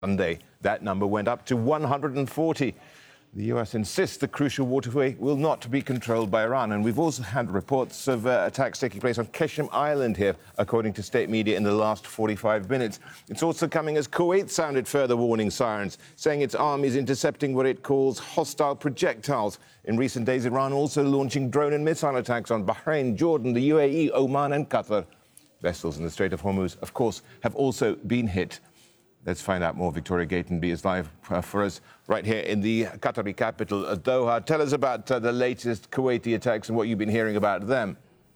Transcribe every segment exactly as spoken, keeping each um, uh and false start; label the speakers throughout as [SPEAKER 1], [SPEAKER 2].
[SPEAKER 1] Sunday, that number went up to one hundred forty. The U S insists the crucial waterway will not be controlled by Iran. And we've also had reports of uh, attacks taking place on Qeshm Island here, according to state media, in the last forty-five minutes. It's also coming as Kuwait sounded further warning sirens, saying its army is intercepting what it calls hostile projectiles. In recent days, Iran also launching drone and missile attacks on Bahrain, Jordan, the U A E, Oman and Qatar. Vessels in the Strait of Hormuz, of course, have also been hit. Let's find out more. Victoria Gatenby is live uh, for us right here in the Qatari capital, uh, Doha. Tell us about uh, the latest Kuwaiti attacks and what you've been hearing about them.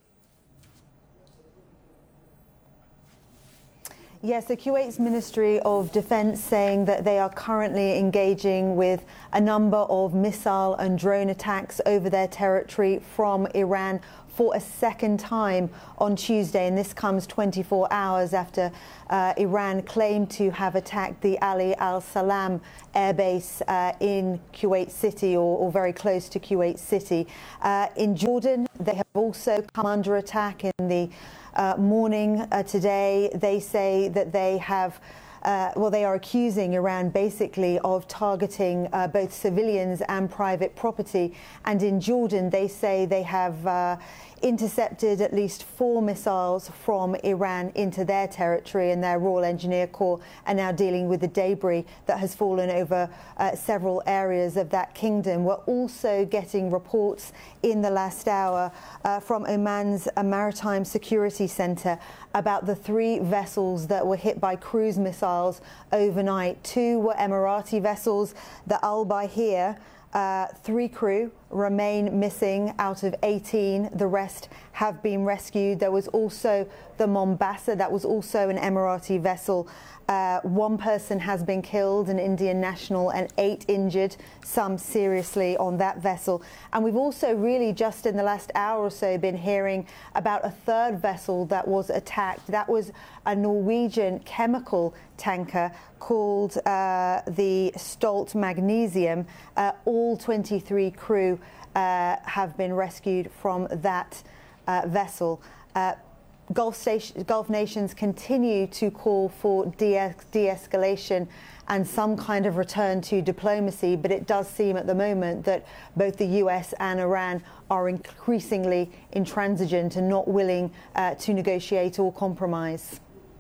[SPEAKER 2] Yes, the Kuwait's Ministry of Defense saying that they are currently engaging with a number of missile and drone attacks over their territory from Iran for a second time on Tuesday, and this comes twenty-four hours after uh, Iran claimed to have attacked the Ali al-Salam airbase uh, in Kuwait City, or, or very close to Kuwait City. Uh, in Jordan, they have also come under attack in the uh, morning uh, today. They say that they have Uh, well, they are accusing Iran basically of targeting uh, both civilians and private property. And in Jordan, they say they have uh, intercepted at least four missiles from Iran into their territory, and their Royal Engineer Corps are now dealing with the debris that has fallen over uh, several areas of that kingdom. We're also getting reports in the last hour uh, from Oman's uh, Maritime Security Centre about the three vessels that were hit by cruise missiles overnight. Two were Emirati vessels, the Al Bahir. Uh, three crew remain missing out of eighteen. The rest have been rescued. There was also the Mombasa, that was also an Emirati vessel. Uh, one person has been killed, an Indian national, and eight injured, some seriously on that vessel. And we've also really just in the last hour or so been hearing about a third vessel that was attacked. That was a Norwegian chemical tanker called uh, the Stolt Magnesium. Uh, all twenty-three crew uh, have been rescued from that uh, vessel. Uh, Gulf, station, Gulf nations continue to call for de- de-escalation and some kind of return to diplomacy, but it does seem at the moment that both the U S and Iran are increasingly intransigent and not willing uh, to negotiate or compromise.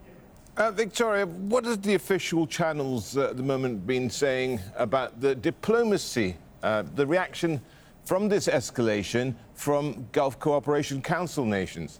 [SPEAKER 1] Uh, Victoria, what has the official channels uh, at the moment been saying about the diplomacy, uh, the reaction from this escalation from Gulf Cooperation Council nations?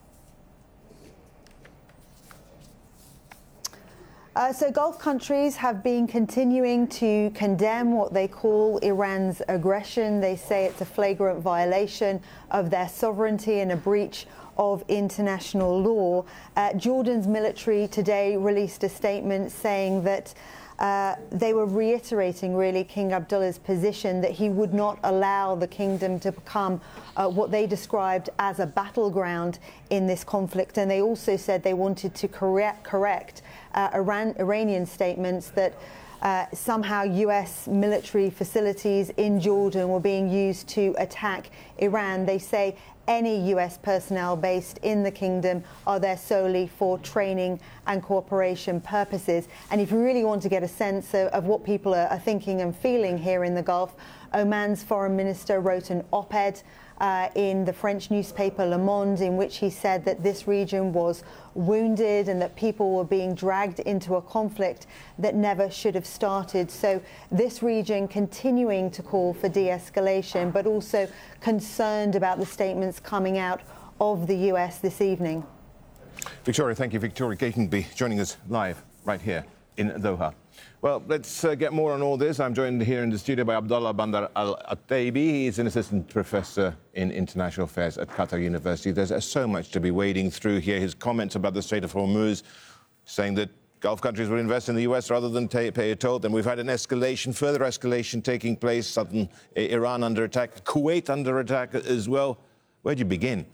[SPEAKER 2] Uh, so Gulf countries have been continuing to condemn what they call Iran's aggression. They say it's a flagrant violation of their sovereignty and a breach of international law. Uh, Jordan's military today released a statement saying that uh, they were reiterating really King Abdullah's position that he would not allow the kingdom to become uh, what they described as a battleground in this conflict. And they also said they wanted to correct, correct uh, Iran, Iranian statements that Uh, somehow U S military facilities in Jordan were being used to attack Iran. They say any U S personnel based in the kingdom are there solely for training and cooperation purposes. And if you really want to get a sense of, of what people are, are thinking and feeling here in the Gulf, Oman's foreign minister wrote an op-ed Uh, in the French newspaper Le Monde, in which he said that this region was wounded and that people were being dragged into a conflict that never should have started. So this region continuing to call for de-escalation, but also concerned about the statements coming out of the U S this evening.
[SPEAKER 1] Victoria, thank you. Victoria Gatenby joining us live right here in Doha. Well, let's uh, get more on all this. I'm joined here in the studio by Abdullah Bandar Al-Attaibi. He's an assistant professor in international affairs at Qatar University. There's uh, so much to be wading through here. His comments about the Strait of Hormuz, saying that Gulf countries will invest in the U S rather than pay, pay a toll. Then we've had an escalation, further escalation taking place. Southern Iran under attack, Kuwait under attack as well. Where do you begin?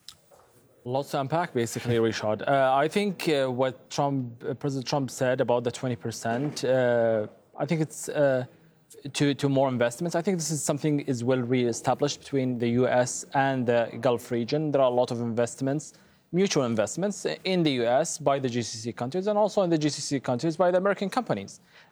[SPEAKER 3] Lots to unpack, basically, Rishad. Uh, I think uh, what Trump, uh, President Trump said about the twenty percent, uh, I think it's uh, to, to more investments. I think this is something is well re-established between the U S and the Gulf region. There are a lot of investments mutual investments in the U S by the G C C countries and also in the G C C countries by the American companies.